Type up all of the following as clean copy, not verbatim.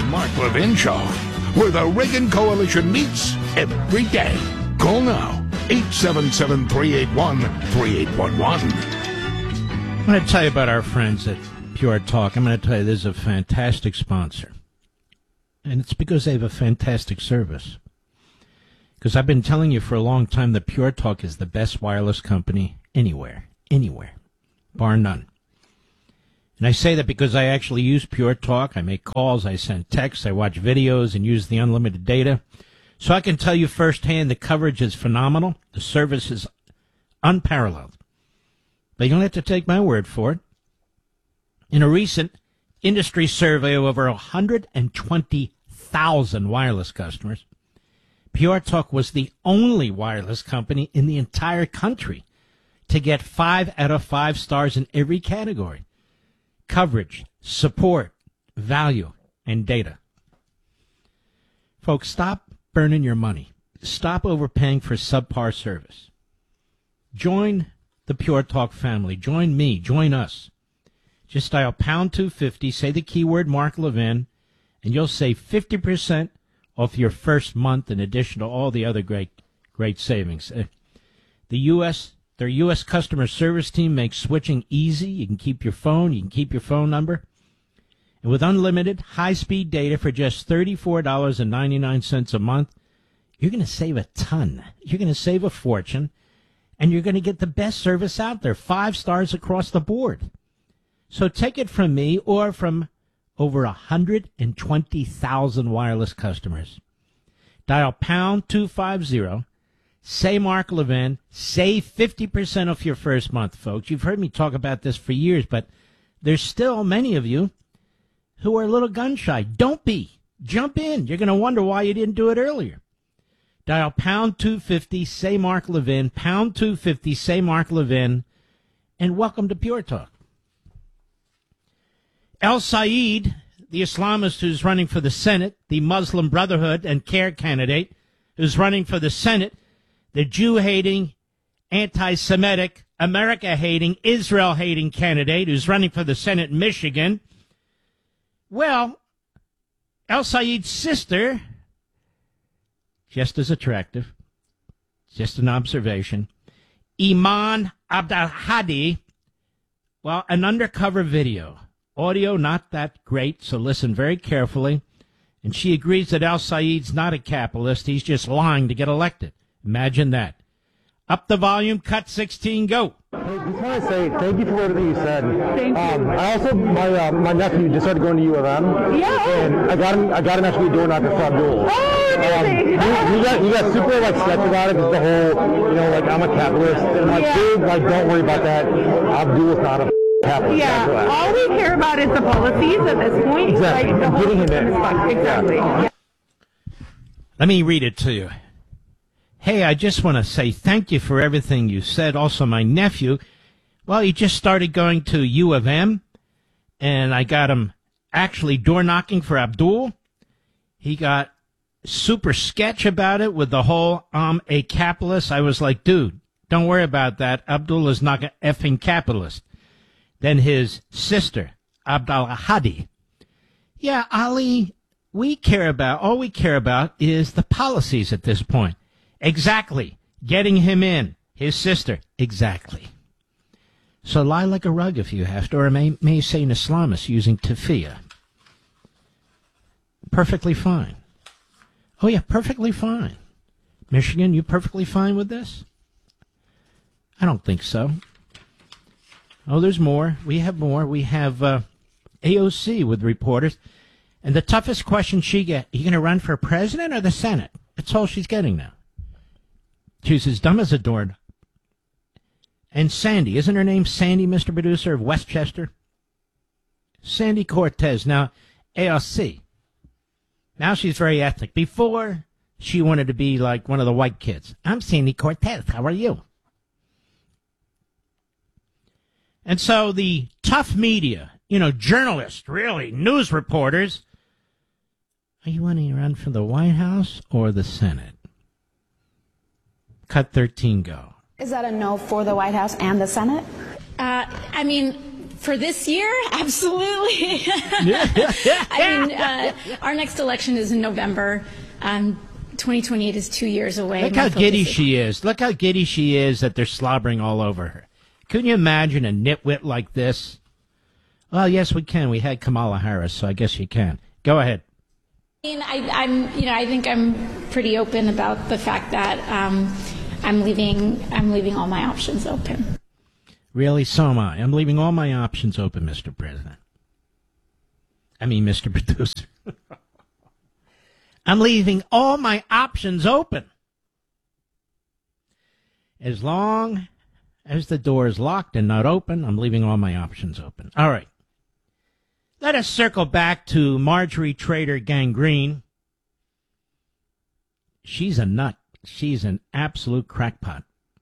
Mark Levin Show, where the Reagan Coalition meets every day. Call now, 877-381-3811. I'm going to tell you about our friends at Pure Talk. I'm going to tell you this is a fantastic sponsor. And it's because they have a fantastic service. Because I've been telling you for a long time that Pure Talk is the best wireless company anywhere, bar none. And I say that because I actually use Pure Talk. I make calls, I send texts, I watch videos, and use the unlimited data. So I can tell you firsthand the coverage is phenomenal. The service is unparalleled. But you don't have to take my word for it. In a recent industry survey of over 120,000 wireless customers, Pure Talk was the only wireless company in the entire country to get 5 out of 5 stars in every category: coverage, support, value, and data. Folks, stop burning your money. Stop overpaying for subpar service. Join the Pure Talk family. Join me. Join us. Just dial pound 250, say the keyword Mark Levin, and you'll save 50% off your first month in addition to all the other great savings. Their U.S. customer service team makes switching easy. You can keep your phone. You can keep your phone number. And with unlimited high-speed data for just $34.99 a month, you're going to save a ton. You're going to save a fortune, and you're going to get the best service out there, 5 stars across the board. So take it from me or from over 120,000 wireless customers. Dial pound 250. Say Mark Levin. Save 50% off your first month, folks. You've heard me talk about this for years, but there's still many of you who are a little gun shy. Don't be. Jump in. You're going to wonder why you didn't do it earlier. Dial pound 250. Say Mark Levin. Pound 250. Say Mark Levin. And welcome to Pure Talk. El Sayed, the Islamist who's running for the Senate, the Muslim Brotherhood and CARE candidate who's running for the Senate, the Jew-hating, anti-Semitic, America-hating, Israel-hating candidate who's running for the Senate in Michigan. Well, El Sayed's sister, just as attractive, just an observation, Iman Abdelhadi, well, an undercover video. Audio not that great, so listen very carefully. And she agrees that El Sayed's not a capitalist. He's just lying to get elected. Imagine that. Up the volume, cut 16, go. Hey, just want to say thank you for everything you said. Thank you. I also, my nephew just started going to U of M. Yeah. And I got him actually doing that for Abdul. Oh, amazing. You got super sketch about it because the whole, I'm a capitalist. And dude, don't worry about that. Abdul's not a capitalist. Yeah. All we care about is the policies at this point. Exactly. Like, the whole getting him in. Exactly. Yeah. Let me read it to you. Hey, I just want to say thank you for everything you said. Also, my nephew, well, he just started going to U of M, and I got him actually door knocking for Abdul. He got super sketch about it with the whole a capitalist. I was like, dude, don't worry about that. Abdul is not an effing capitalist. Then his sister, Abdul Hadi. Yeah, Ali, all we care about is the policies at this point. Exactly. Getting him in. His sister. Exactly. So lie like a rug if you have to, or may say an Islamist using tafiyah. Perfectly fine. Oh, yeah, perfectly fine. Michigan, you perfectly fine with this? I don't think so. Oh, there's more. We have more. We have AOC with reporters. And the toughest question she gets, are you going to run for president or the Senate? That's all she's getting now. She's as dumb as a door. And Sandy, isn't her name Sandy, Mr. Producer, of Westchester? Sandy Cortez, now AOC. Now she's very ethnic. Before, she wanted to be like one of the white kids. I'm Sandy Cortez. How are you? And so the tough media, journalists, really, news reporters, are you wanting to run for the White House or the Senate? Cut 13, go. Is that a no for the White House and the Senate? For this year, absolutely. Our next election is in November. 2028 is 2 years away. Look how giddy she is. Look how giddy she is that they're slobbering all over her. Couldn't you imagine a nitwit like this? Well, yes, we can. We had Kamala Harris, so I guess you can. Go ahead. I think I'm pretty open about the fact that I'm leaving all my options open. Really, so am I. I'm leaving all my options open, Mr. President. I mean, Mr. Producer. I'm leaving all my options open. As long as the door is locked and not open, I'm leaving all my options open. All right. Let us circle back to Marjorie Trader Gangrene. She's a nut. She's an absolute crackpot.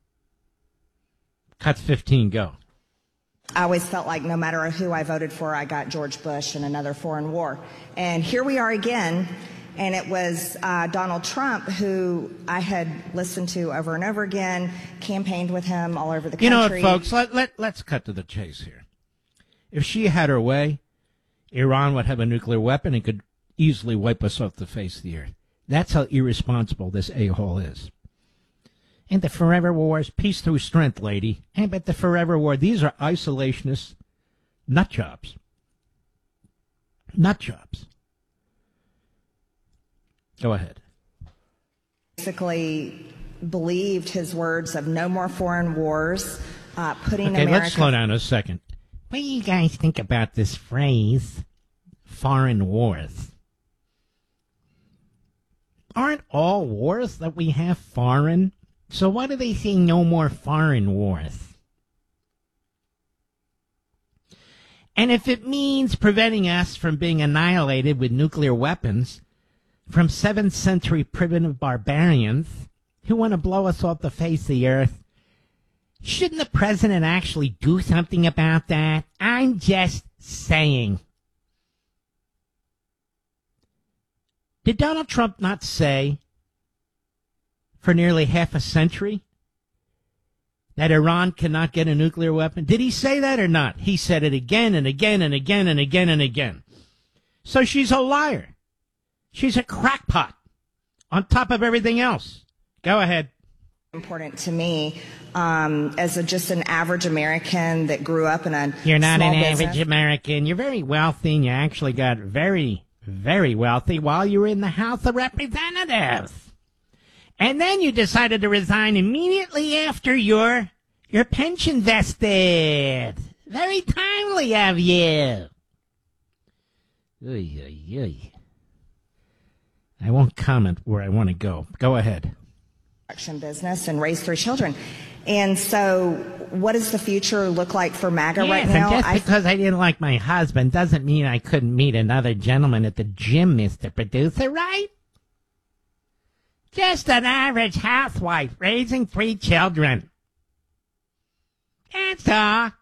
Cut 15, go. I always felt like no matter who I voted for, I got George Bush and another foreign war. And here we are again, and it was Donald Trump, who I had listened to over and over again, campaigned with him all over the country. You know what, folks, let's cut to the chase here. If she had her way, Iran would have a nuclear weapon and could easily wipe us off the face of the earth. That's how irresponsible this a-hole is. And the forever wars, peace through strength, lady. And but the forever war, these are isolationist nut jobs. Nut jobs. Go ahead. Basically believed his words of no more foreign wars, putting America... Okay, let's slow down a second. What do you guys think about this phrase, foreign wars? Aren't all wars that we have foreign? So why do they say no more foreign wars? And if it means preventing us from being annihilated with nuclear weapons from 7th century primitive barbarians who want to blow us off the face of the earth, shouldn't the president actually do something about that? I'm just saying. Did Donald Trump not say for nearly half a century that Iran cannot get a nuclear weapon? Did he say that or not? He said it again and again and again and again and again. So she's a liar. She's a crackpot on top of everything else. Go ahead. Important to me as just an average American that grew up in a You're not small an business. average American. You're very wealthy, and you actually got very, very wealthy while you were in the House of Representatives. And then you decided to resign immediately after your pension vested. Very timely of you. Oy, oy, oy. I won't comment where I want to go. Go ahead. Business and raise 3 children. And so what does the future look like for MAGA right Yes, now? and just because I didn't like my husband doesn't mean I couldn't meet another gentleman at the gym, Mr. Producer, right? Just an average housewife raising 3 children. That's all.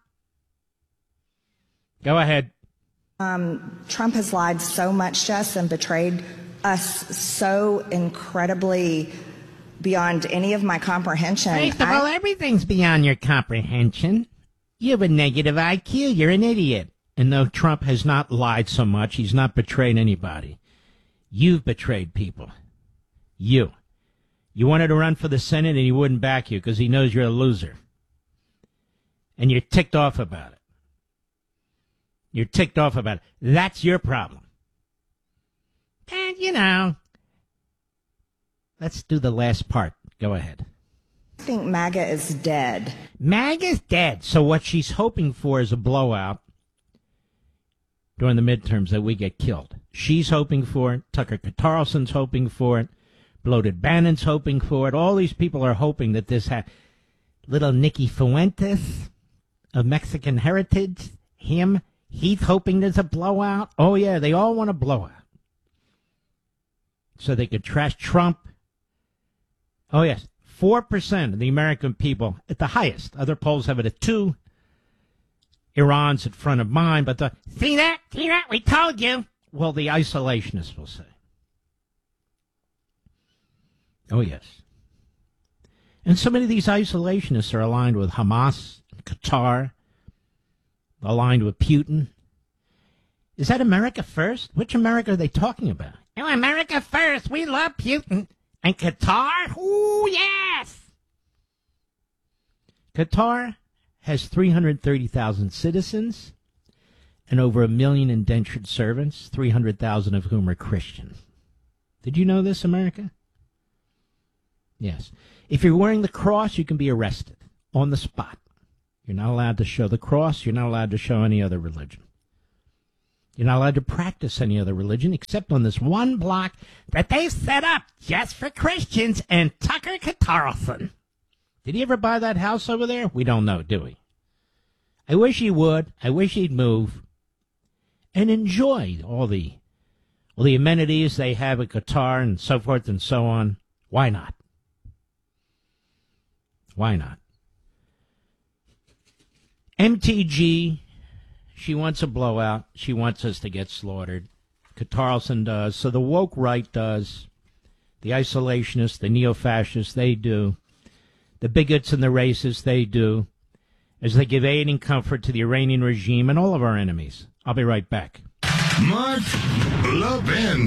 Go ahead. Trump has lied so much to us and betrayed us so incredibly beyond any of my comprehension. First of all, everything's beyond your comprehension. You have a negative IQ. You're an idiot. And though Trump has not lied so much, he's not betrayed anybody. You've betrayed people. You. You wanted to run for the Senate and he wouldn't back you because he knows you're a loser. And you're ticked off about it. You're ticked off about it. That's your problem. And, you know, let's do the last part. Go ahead. I think MAGA is dead. MAGA's dead. So what she's hoping for is a blowout during the midterms that we get killed. She's hoping for it. Tucker Carlson's hoping for it. Bloated Bannon's hoping for it. All these people are hoping that this little Nicky Fuentes of Mexican heritage, he's hoping there's a blowout. Oh, yeah, they all want a blowout. So they could trash Trump. Oh, yes, 4% of the American people at the highest. Other polls have it at 2%. Iran's in front of mine, but see that? We told you. Well, the isolationists will say. Oh, yes. And so many of these isolationists are aligned with Hamas, Qatar, aligned with Putin. Is that America First? Which America are they talking about? Oh, America First. We love Putin. And Qatar? Ooh, yes. Qatar has 330,000 citizens and over 1 million indentured servants, 300,000 of whom are Christian. Did you know this, America? Yes. If you're wearing the cross, you can be arrested on the spot. You're not allowed to show the cross. You're not allowed to show any other religion. You're not allowed to practice any other religion except on this one block that they set up just for Christians and Tucker Carlson. Did he ever buy that house over there? We don't know, do we? I wish he would. I wish he'd move and enjoy all the amenities they have at Qatar and so forth and so on. Why not? Why not? MTG, she wants a blowout. She wants us to get slaughtered. Carlson does. So the woke right does. The isolationists, the neo-fascists, they do. The bigots and the racists, they do. As they give aid and comfort to the Iranian regime and all of our enemies. I'll be right back. Mark Levin.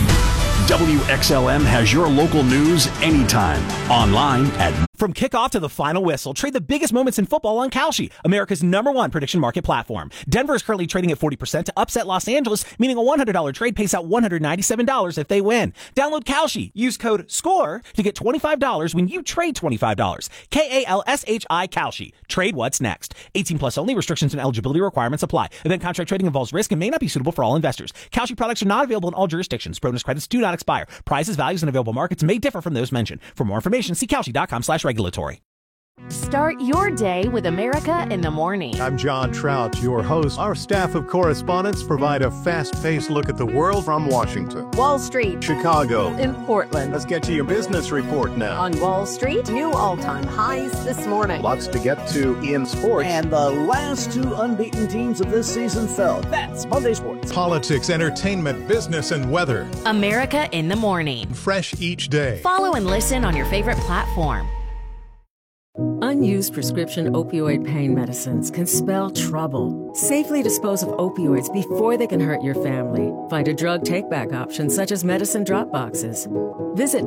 WXLM has your local news anytime. Online at... From kickoff to the final whistle, trade the biggest moments in football on Kalshi, America's #1 prediction market platform. Denver is currently trading at 40% to upset Los Angeles, meaning a $100 trade pays out $197 if they win. Download Kalshi. Use code SCORE to get $25 when you trade $25. KALSHI Kalshi. Trade what's next. 18 plus only. Restrictions and eligibility requirements apply. Event contract trading involves risk and may not be suitable for all investors. Kalshi products are not available in all jurisdictions. Bonus credits do not expire. Prices, values, and available markets may differ from those mentioned. For more information, see Kalshi.com/regulatory. Start your day with America in the Morning. I'm John Trout, your host. Our staff of correspondents provide a fast-paced look at the world from Washington, Wall Street, Chicago, in Portland. Let's get to your business report now. On Wall Street, new all-time highs this morning. Lots to get to in sports. And the last two unbeaten teams of this season fell. That's Monday Sports. Politics, entertainment, business, and weather. America in the Morning. Fresh each day. Follow and listen on your favorite platform. Unused prescription opioid pain medicines can spell trouble. Safely dispose of opioids before they can hurt your family. Find a drug take-back option such as medicine drop boxes. Visit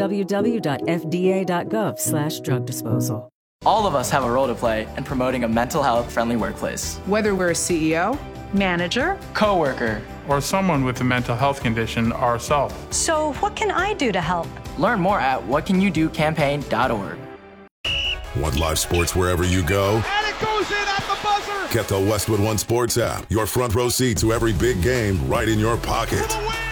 www.fda.gov/drug disposal. All of us have a role to play in promoting a mental health friendly workplace. Whether we're a CEO, manager, coworker, or someone with a mental health condition ourselves. So what can I do to help? Learn more at whatcanyoudocampaign.org. Want live sports wherever you go? And it goes in at the buzzer! Get the Westwood One Sports app. Your front row seat to every big game right in your pocket. For the win!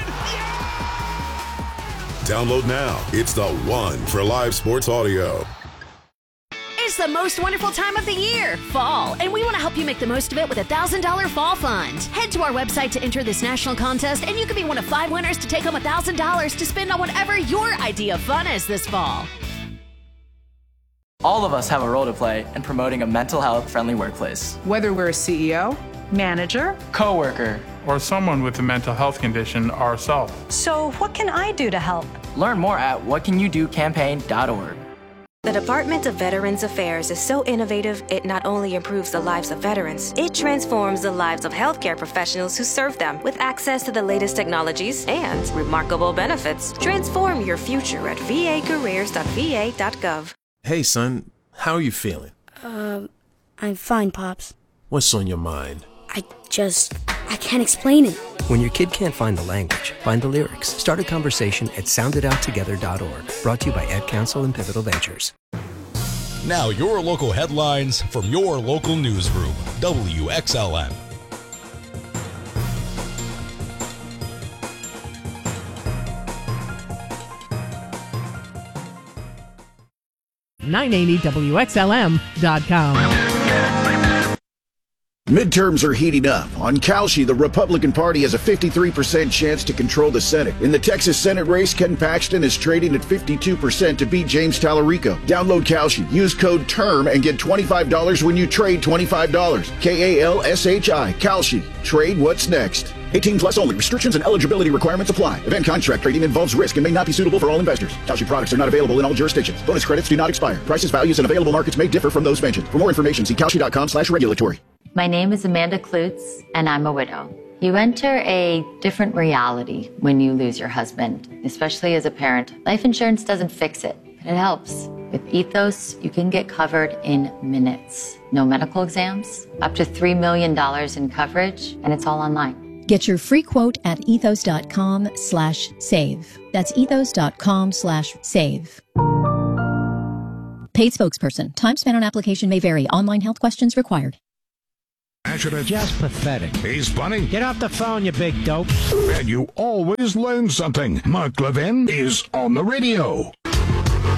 Yeah! Download now. It's the one for live sports audio. It's the most wonderful time of the year, fall, and we want to help you make the most of it with a $1,000 fall fund. Head to our website to enter this national contest, and you could be one of 5 winners to take home $1,000 to spend on whatever your idea of fun is this fall. All of us have a role to play in promoting a mental health friendly workplace. Whether we're a CEO, manager, coworker, or someone with a mental health condition ourselves. So what can I do to help? Learn more at whatcanyoudocampaign.org. The Department of Veterans Affairs is so innovative, it not only improves the lives of veterans, it transforms the lives of healthcare professionals who serve them with access to the latest technologies and remarkable benefits. Transform your future at vacareers.va.gov. Hey, son, how are you feeling? I'm fine, Pops. What's on your mind? I can't explain it. When your kid can't find the language, find the lyrics. Start a conversation at sounditouttogether.org. Brought to you by Ad Council and Pivotal Ventures. Now your local headlines from your local newsroom. WXLM. WXLM.com. Midterms are heating up. On Kalshi, the Republican Party has a 53% chance to control the Senate. In the Texas Senate race, Ken Paxton is trading at 52% to beat James Tallarico. Download Kalshi. Use code TERM and get $25 when you trade $25. KALSHI. Kalshi. Trade what's next. 18 plus only. Restrictions and eligibility requirements apply. Event contract trading involves risk and may not be suitable for all investors. Kalshi products are not available in all jurisdictions. Bonus credits do not expire. Prices, values, and available markets may differ from those mentioned. For more information, see Kalshi.com/regulatory. My name is Amanda Klutz, and I'm a widow. You enter a different reality when you lose your husband, especially as a parent. Life insurance doesn't fix it, but it helps. With Ethos, you can get covered in minutes. No medical exams, up to $3 million in coverage, and it's all online. Get your free quote at ethos.com/save. That's ethos.com/save. Paid spokesperson. Time spent on application may vary. Online health questions required. Just pathetic. He's funny. Get off the phone, you big dope. And you always learn something. Mark Levin is on the radio.